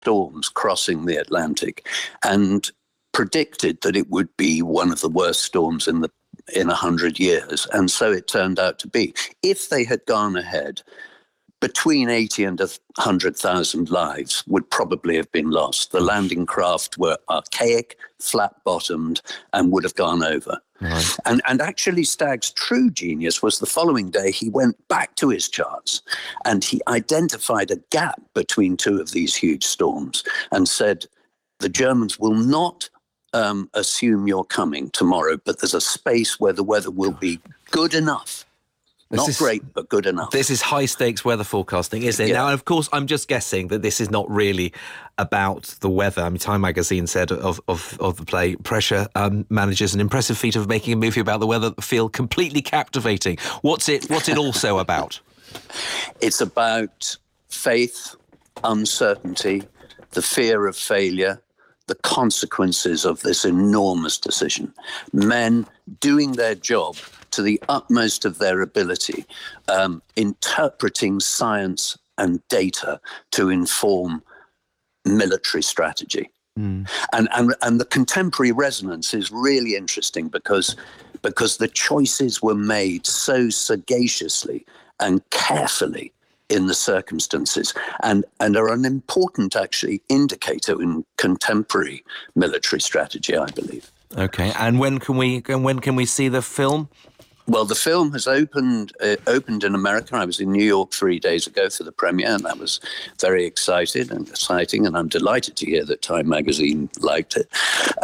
storms crossing the Atlantic and predicted that it would be one of the worst storms in 100 years. And so it turned out to be. If they had gone ahead, between 80 and 100,000 lives would probably have been lost. The landing craft were archaic, flat-bottomed, and would have gone over. Right. And actually, Stagg's true genius was the following day, he went back to his charts and he identified a gap between two of these huge storms and said, the Germans will not assume you're coming tomorrow, but there's a space where the weather will be good enough. Not great, but good enough. This is high-stakes weather forecasting, isn't it? Yeah. Now, of course, I'm just guessing that this is not really about the weather. I mean, Time magazine said of the play, Pressure manages an impressive feat of making a movie about the weather that feel completely captivating. What's it also about? It's about faith, uncertainty, the fear of failure, the consequences of this enormous decision. Men doing their job to the utmost of their ability, interpreting science and data to inform military strategy. And the contemporary resonance is really interesting because the choices were made so sagaciously and carefully in the circumstances, and are an important, actually, indicator in contemporary military strategy, I believe. Okay, and when can we see the film? Well, the film has opened in America. I was in New York 3 days ago for the premiere, and that was very exciting, and I'm delighted to hear that Time magazine liked it.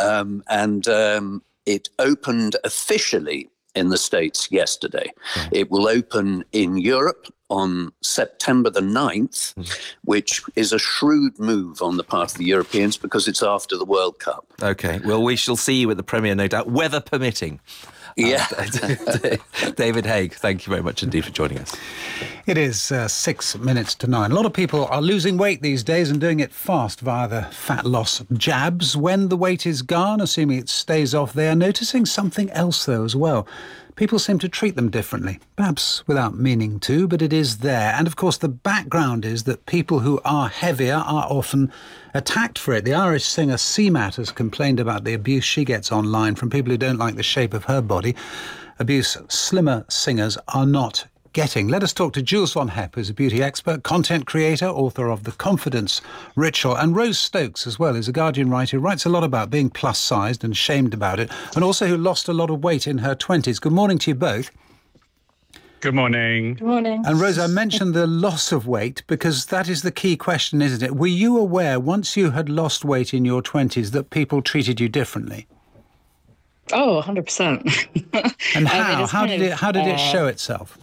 It opened officially in the States yesterday. It will open in Europe on September the 9th, which is a shrewd move on the part of the Europeans because it's after the World Cup. Okay, well, we shall see you at the premiere, no doubt, weather permitting. Yeah. David Haig, thank you very much indeed for joining us. It is 6 minutes to 9. A lot of people are losing weight these days and doing it fast via the fat loss jabs. When the weight is gone, assuming it stays off, they are noticing something else, though, as well. People seem to treat them differently, perhaps without meaning to, but it is there. And of course, the background is that people who are heavier are often attacked for it. The Irish singer Seamat has complained about the abuse she gets online from people who don't like the shape of her body. Abuse slimmer singers are not getting. Let us talk to Jules Von Hepp, who's a beauty expert, content creator, author of The Confidence Ritual, and Rose Stokes as well, who's a Guardian writer who writes a lot about being plus-sized and shamed about it, and also who lost a lot of weight in her 20s. Good morning to you both. Good morning. Good morning. And Rose, I mentioned the loss of weight because that is the key question, isn't it? Were you aware, once you had lost weight in your 20s, that people treated you differently? Oh, 100%. And how? How did it show itself?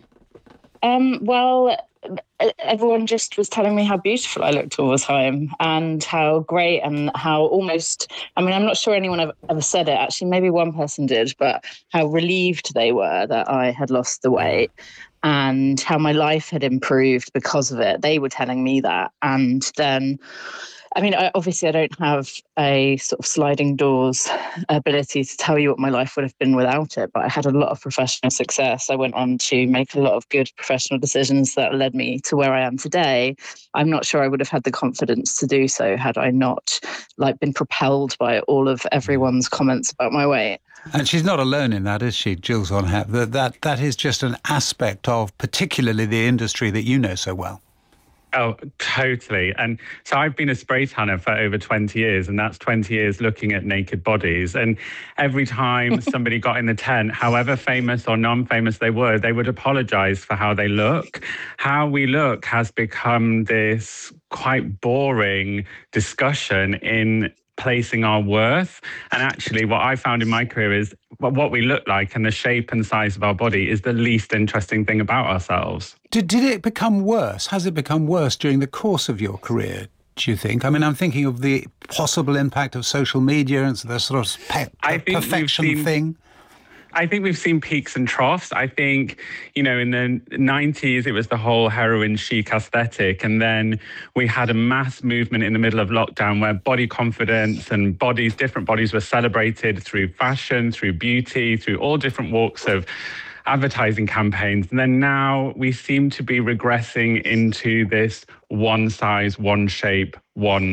Well, everyone just was telling me how beautiful I looked all the time and how great and how almost, I mean, I'm not sure anyone ever said it. Actually, maybe one person did, but how relieved they were that I had lost the weight and how my life had improved because of it. They were telling me that. And then, I mean, obviously I don't have a sort of sliding doors ability to tell you what my life would have been without it, but I had a lot of professional success. I went on to make a lot of good professional decisions that led me to where I am today. I'm not sure I would have had the confidence to do so had I not been propelled by all of everyone's comments about my weight. And she's not alone in that, is she, Jules Von Hepp? That is just an aspect of particularly the industry that you know so well. Oh, totally. And so I've been a spray tanner for over 20 years, and that's 20 years looking at naked bodies. And every time somebody got in the tent, however famous or non-famous they would apologize for how they look. How we look has become this quite boring discussion in placing our worth. And actually what I found in my career is what we look like and the shape and size of our body is the least interesting thing about ourselves. Did it become worse? Has it become worse during the course of your career, do you think? I mean, I'm thinking of the possible impact of social media and the sort of perfection thing. I think we've seen peaks and troughs. I think, in the 90s, it was the whole heroin chic aesthetic. And then we had a mass movement in the middle of lockdown where body confidence and different bodies were celebrated through fashion, through beauty, through all different walks of advertising campaigns. And then now we seem to be regressing into this one size, one shape, one